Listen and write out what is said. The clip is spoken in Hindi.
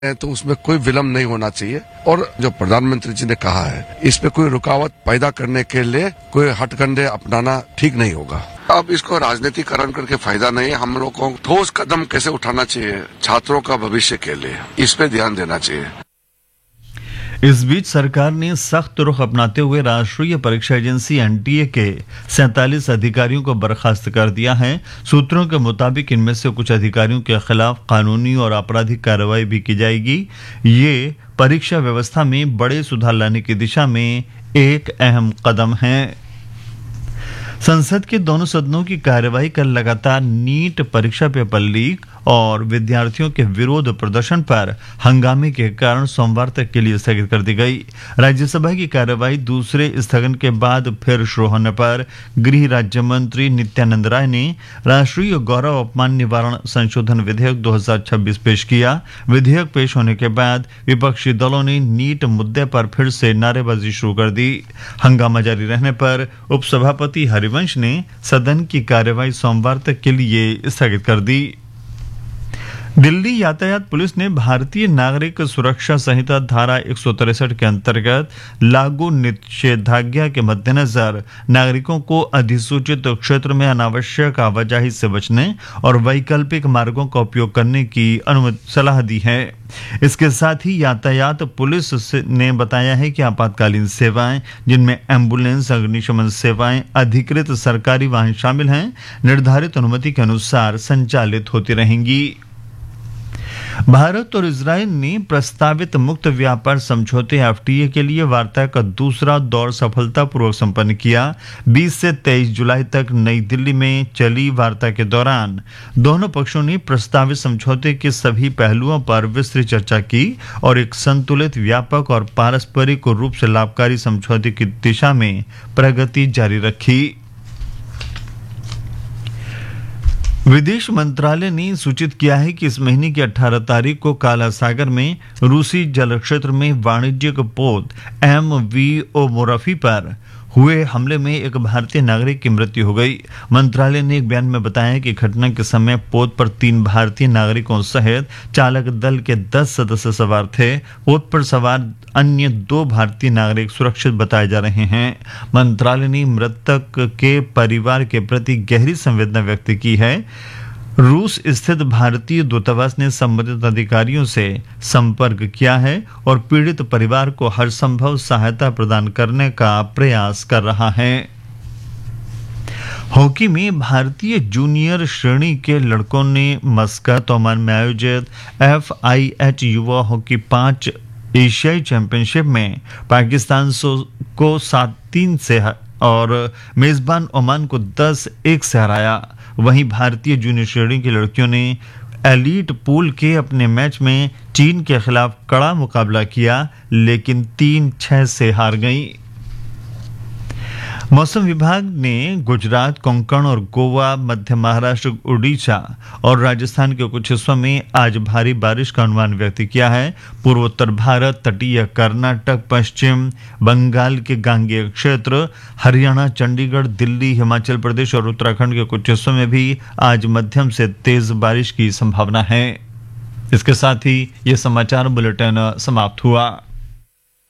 तो उसमें कोई विलम्ब नहीं होना चाहिए और जो प्रधानमंत्री जी ने कहा है इस पे कोई रुकावट पैदा करने के लिए कोई हथकंडे अपनाना ठीक नहीं होगा। अब इसको राजनीतिकरण करके फायदा नहीं। हम लोग को ठोस कदम कैसे उठाना चाहिए छात्रों का भविष्य के लिए, इस पे ध्यान देना चाहिए। इस बीच सरकार ने सख्त रुख अपनाते हुए राष्ट्रीय परीक्षा एजेंसी एनटीए के 47 अधिकारियों को बर्खास्त कर दिया है। सूत्रों के मुताबिक इनमें से कुछ अधिकारियों के खिलाफ कानूनी और आपराधिक कार्रवाई भी की जाएगी। ये परीक्षा व्यवस्था में बड़े सुधार लाने की दिशा में एक अहम कदम है। संसद के दोनों सदनों की कार्यवाही कल लगातार नीट परीक्षा पेपर लीक और विद्यार्थियों के विरोध प्रदर्शन पर हंगामे के कारण सोमवार तक के लिए स्थगित कर दी गई। राज्यसभा की कार्यवाही दूसरे स्थगन के बाद फिर शुरू होने पर गृह राज्य मंत्री नित्यानंद राय ने राष्ट्रीय गौरव अपमान निवारण संशोधन विधेयक 2026 पेश किया। विधेयक पेश होने के बाद विपक्षी दलों ने नीट मुद्दे पर फिर से नारेबाजी शुरू कर दी। हंगामा जारी रहने पर उपसभापति हरिवंश ने सदन की कार्यवाही सोमवार तक के लिए स्थगित कर दी। दिल्ली यातायात पुलिस ने भारतीय नागरिक सुरक्षा संहिता धारा 163 के अंतर्गत लागू निषेधाज्ञा के मद्देनजर नागरिकों को अधिसूचित क्षेत्र में अनावश्यक आवाजाही से बचने और वैकल्पिक मार्गों का उपयोग करने की सलाह दी है। इसके साथ ही यातायात पुलिस ने बताया है कि आपातकालीन सेवाएं जिनमें एम्बुलेंस, अग्निशमन सेवाएं, अधिकृत सरकारी वाहन शामिल हैं, निर्धारित अनुमति के अनुसार संचालित होती रहेंगी। भारत और इजरायल ने प्रस्तावित मुक्त व्यापार समझौते एफटीए के लिए वार्ता का दूसरा दौर सफलतापूर्वक संपन्न किया। 20 से 23 जुलाई तक नई दिल्ली में चली वार्ता के दौरान दोनों पक्षों ने प्रस्तावित समझौते के सभी पहलुओं पर विस्तृत चर्चा की और एक संतुलित, व्यापक और पारस्परिक रूप से लाभकारी समझौते की दिशा में प्रगति जारी रखी। विदेश मंत्रालय ने सूचित किया है कि इस महीने की 18 तारीख को काला सागर में रूसी जल क्षेत्र में वाणिज्यिक पोत MV ओमोराफी पर हुए हमले में एक भारतीय नागरिक की मृत्यु हो गई। मंत्रालय ने एक बयान में बताया कि घटना के समय पोत पर 3 भारतीय नागरिकों सहित चालक दल के 10 सदस्य सवार थे। पोत पर सवार अन्य 2 भारतीय नागरिक सुरक्षित बताए जा रहे हैं। मंत्रालय ने मृतक के परिवार के प्रति गहरी संवेदना व्यक्त की है। रूस स्थित भारतीय दूतावास ने संबंधित अधिकारियों से संपर्क किया है और पीड़ित परिवार को हर संभव सहायता प्रदान करने का प्रयास कर रहा है। हॉकी में भारतीय जूनियर श्रेणी के लड़कों ने मस्कत, ओमान में आयोजित FIH युवा हॉकी 5 एशियाई चैंपियनशिप में पाकिस्तान को 7-3 से और मेजबान ओमान को 10-1 से हराया। वहीं भारतीय जूनियर श्रेणी की लड़कियों ने एलीट पूल के अपने मैच में चीन के खिलाफ कड़ा मुकाबला किया, लेकिन 3-6 से हार गईं। मौसम विभाग ने गुजरात, कोंकण और गोवा, मध्य महाराष्ट्र, उड़ीसा और राजस्थान के कुछ हिस्सों में आज भारी बारिश का अनुमान व्यक्त किया है। पूर्वोत्तर भारत, तटीय कर्नाटक, पश्चिम बंगाल के गांगेय क्षेत्र, हरियाणा, चंडीगढ़, दिल्ली, हिमाचल प्रदेश और उत्तराखंड के कुछ हिस्सों में भी आज मध्यम से तेज बारिश की संभावना है। इसके साथ ही यह समाचार बुलेटिन समाप्त हुआ।